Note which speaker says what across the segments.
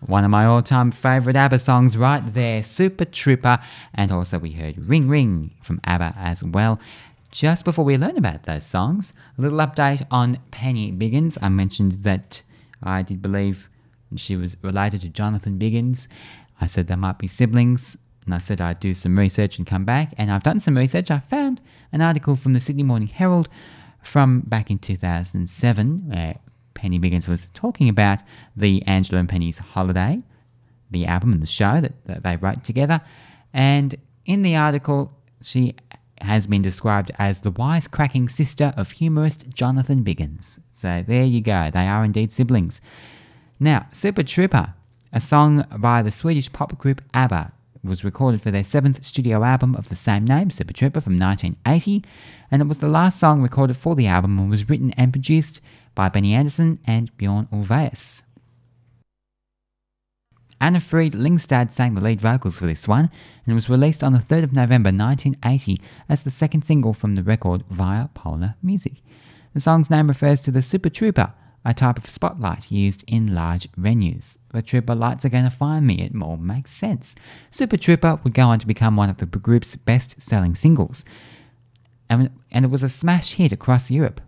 Speaker 1: One of my all-time favourite ABBA songs right there, Super Trooper, and also we heard Ring Ring from ABBA as well. Just before we learn about those songs, a little update on Penny Biggins. I mentioned that I did believe she was related to Jonathan Biggins. I said there might be siblings, and I said I'd do some research and come back, and I've done some research. I found an article from the Sydney Morning Herald from back in 2007 where Penny Biggins was talking about the Angela and Penny's Holiday, the album and the show that they wrote together. And in the article, she has been described as the wisecracking sister of humorist Jonathan Biggins. So there you go, they are indeed siblings. Now, Super Trooper, a song by the Swedish pop group ABBA, was recorded for their 7th studio album of the same name, Super Trooper, from 1980, and it was the last song recorded for the album and was written and produced by Benny Andersson and Bjorn Ulvaeus. Anna Fried Lyngstad sang the lead vocals for this one, and it was released on the 3rd of November 1980 as the second single from the record via Polar Music. The song's name refers to the Super Trooper, a type of spotlight used in large venues. The Trooper lights are going to find me, it all makes sense. Super Trooper would go on to become one of the group's best-selling singles, and it was a smash hit across Europe.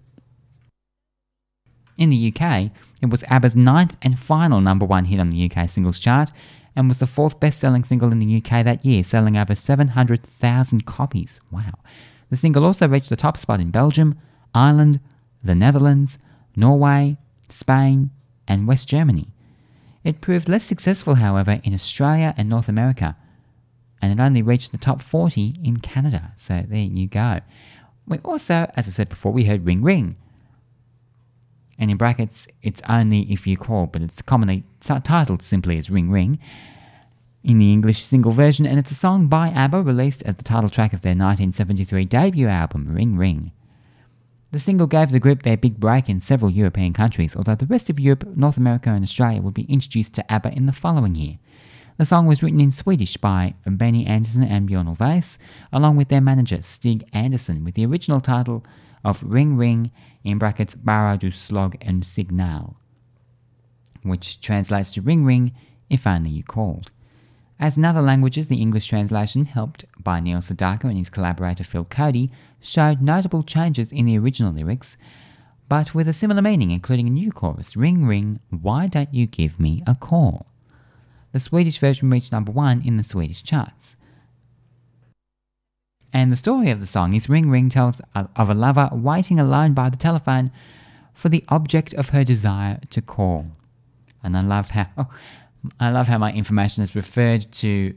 Speaker 1: In the UK, it was ABBA's 9th and final number 1 hit on the UK singles chart, and was the 4th best-selling single in the UK that year, selling over 700,000 copies. Wow. The single also reached the top spot in Belgium, Ireland, the Netherlands, Norway, Spain, and West Germany. It proved less successful, however, in Australia and North America, and it only reached the top 40 in Canada. So there you go. We also, as I said before, we heard Ring Ring. And in brackets, it's only if you call, but it's commonly titled simply as Ring Ring in the English single version, and it's a song by ABBA released as the title track of their 1973 debut album, Ring Ring. The single gave the group their big break in several European countries, although the rest of Europe, North America and Australia would be introduced to ABBA in the following year. The song was written in Swedish by Benny Andersson and Bjorn Ulvaeus, along with their manager Stig Andersson, with the original title of Ring Ring in brackets Bara du slag en signal, which translates to Ring Ring if only you called. As in other languages, the English translation, helped by Neil Sedaka and his collaborator Phil Cody, showed notable changes in the original lyrics, but with a similar meaning, including a new chorus, Ring Ring, why don't you give me a call? The Swedish version reached number 1 in the Swedish charts. And the story of the song is Ring Ring tells of a lover waiting alone by the telephone for the object of her desire to call. And I love how my information is referred to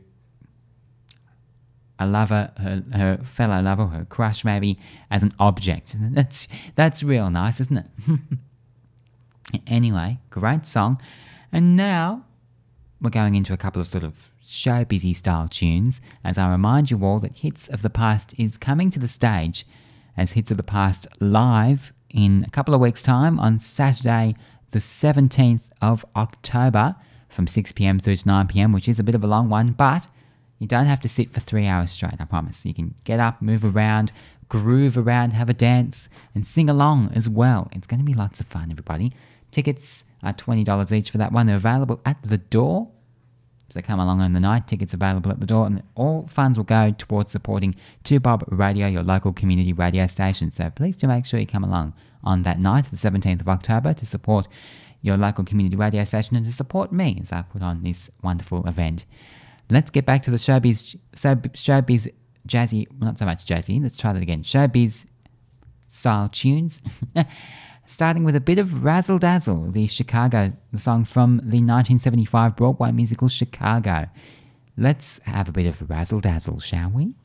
Speaker 1: a lover, her fellow lover, her crush maybe, as an object. That's real nice, isn't it? Anyway, great song. And now we're going into a couple of sort of showbizy style tunes, as I remind you all that Hits of the Past is coming to the stage as Hits of the Past live in a couple of weeks' time on Saturday the 17th of October from 6pm through to 9pm, which is a bit of a long one, but you don't have to sit for 3 hours straight, I promise. You can get up, move around, groove around, have a dance, and sing along as well. It's going to be lots of fun, everybody. Tickets are $20 each for that one. They're available at the door. So come along on the night, tickets available at the door, and all funds will go towards supporting 2Bob Radio, your local community radio station. So please do make sure you come along on that night, the 17th of October, to support your local community radio station and to support me as I put on this wonderful event. Let's get back to the showbiz jazzy, well, not so much jazzy, let's try that again, showbiz style tunes. Starting with a bit of Razzle Dazzle, the song from the 1975 Broadway musical Chicago. Let's have a bit of Razzle Dazzle, shall we?